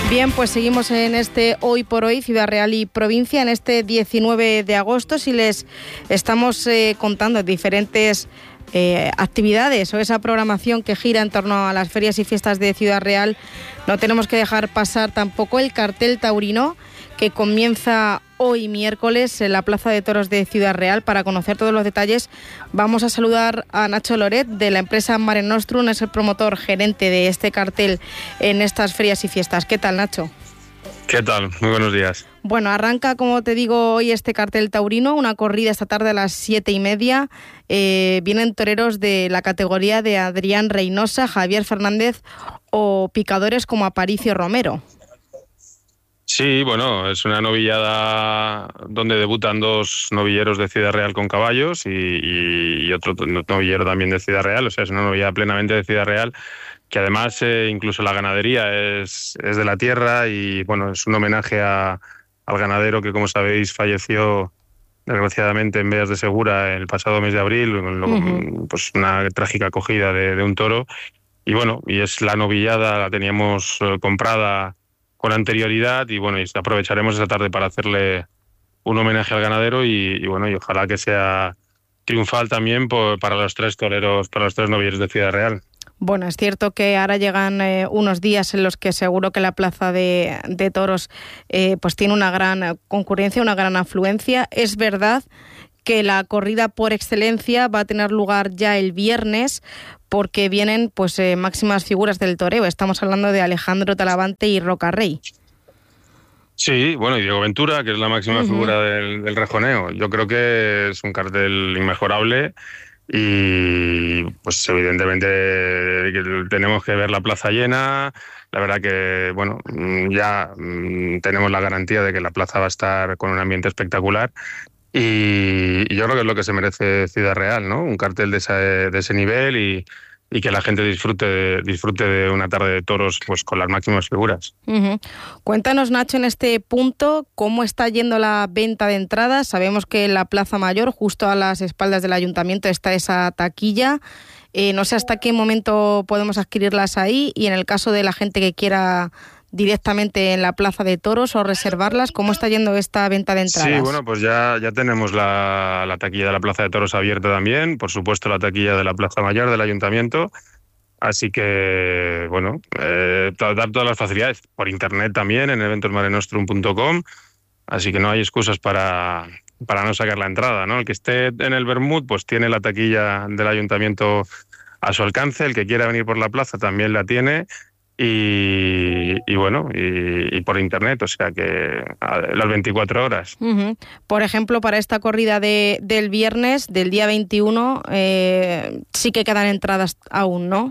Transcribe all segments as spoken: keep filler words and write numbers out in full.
Bien, pues seguimos en este Hoy por Hoy, Ciudad Real y Provincia, en este diecinueve de agosto, si les estamos eh, contando diferentes eh, actividades o esa programación que gira en torno a las ferias y fiestas de Ciudad Real. No tenemos que dejar pasar tampoco el cartel taurino, que comienza hoy miércoles en la Plaza de Toros de Ciudad Real. Para conocer todos los detalles vamos a saludar a Nacho Loret de la empresa Mare Nostrum, es el promotor gerente de este cartel en estas ferias y fiestas. ¿Qué tal, Nacho? ¿Qué tal? Muy buenos días. Bueno, arranca, como te digo, hoy este cartel taurino, una corrida esta tarde a las siete y media. Eh, vienen toreros de la categoría de Adrián Reynosa, Javier Fernández o picadores como Aparicio Romero. Sí, bueno, es una novillada donde debutan dos novilleros de Ciudad Real con caballos y, y, y otro novillero también de Ciudad Real, o sea, es una novillada plenamente de Ciudad Real, que además eh, incluso la ganadería es, es de la tierra y bueno, es un homenaje a, al ganadero que, como sabéis, falleció desgraciadamente en Beas de Segura el pasado mes de abril, lo, uh-huh. pues una trágica acogida de, de un toro, y bueno, y es la novillada, la teníamos eh, comprada con anterioridad y bueno, y aprovecharemos esa tarde para hacerle un homenaje al ganadero y, y bueno, y ojalá que sea triunfal también por, para los tres toreros, para los tres novilleros de Ciudad Real. Bueno, es cierto que ahora llegan eh, unos días en los que seguro que la plaza de, de toros eh, pues tiene una gran concurrencia, una gran afluencia. Es verdad que la corrida por excelencia va a tener lugar ya el viernes, porque vienen pues eh, máximas figuras del toreo. Estamos hablando de Alejandro Talavante y Rocarrey. Sí, bueno, y Diego Ventura, que es la máxima uh-huh. figura del, del rejoneo. Yo creo que es un cartel inmejorable y pues evidentemente tenemos que ver la plaza llena. La verdad que, bueno, ya tenemos la garantía de que la plaza va a estar con un ambiente espectacular. Y yo creo que es lo que se merece Ciudad Real, ¿no? Un cartel de ese, de ese nivel y, y que la gente disfrute de, disfrute de una tarde de toros pues con las máximas figuras. Uh-huh. Cuéntanos, Nacho, en este punto, ¿cómo está yendo la venta de entradas? Sabemos que en la Plaza Mayor, justo a las espaldas del Ayuntamiento, está esa taquilla. Eh, no sé hasta qué momento podemos adquirirlas ahí, y en el caso de la gente que quiera directamente en la Plaza de Toros o reservarlas, ¿cómo está yendo esta venta de entradas? Sí, bueno, pues ya, ya tenemos la, la taquilla de la Plaza de Toros abierta también, por supuesto la taquilla de la Plaza Mayor del Ayuntamiento, así que, bueno, eh, dar todas las facilidades por internet también en eventos mare nostrum punto com, así que no hay excusas para, para no sacar la entrada, ¿no? El que esté en el Bermud pues tiene la taquilla del Ayuntamiento a su alcance, el que quiera venir por la plaza también la tiene. Y, y bueno, y, y por internet, o sea que a las veinticuatro horas. Uh-huh. Por ejemplo, para esta corrida de, del viernes, del día veintiuno, eh, sí que quedan entradas aún, ¿no?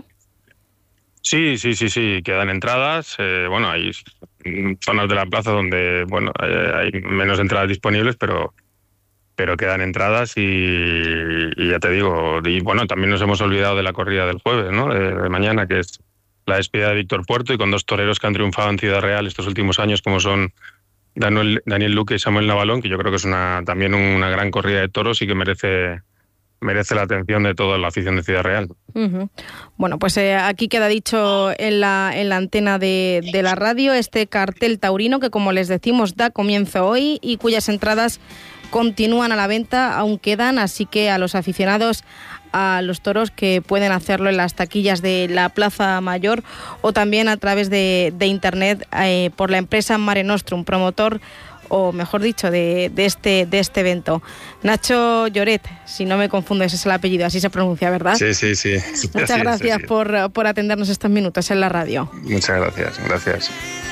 Sí, sí, sí, sí, quedan entradas. Eh, bueno, hay zonas de la plaza donde, bueno, hay, hay menos entradas disponibles, pero pero quedan entradas y, y ya te digo, y bueno, también nos hemos olvidado de la corrida del jueves, ¿no? De, de mañana, que es la despedida de Víctor Puerto, y con dos toreros que han triunfado en Ciudad Real estos últimos años, como son Daniel, Daniel Luque y Samuel Navalón, que yo creo que es una también una gran corrida de toros y que merece merece la atención de toda la afición de Ciudad Real. Uh-huh. Bueno, pues eh, aquí queda dicho en la, en la antena de, de la radio este cartel taurino que, como les decimos, da comienzo hoy y cuyas entradas continúan a la venta, aún quedan, así que a los aficionados a los toros que pueden hacerlo en las taquillas de la Plaza Mayor o también a través de, de internet eh, por la empresa Mare Nostrum, promotor o mejor dicho de, de este de este evento. Nacho Lloret, si no me confundo, ese es el apellido, así se pronuncia, ¿verdad? Sí, sí, sí. Muchas sí, gracias sí, sí. Por, por atendernos estos minutos en la radio. Muchas gracias, gracias.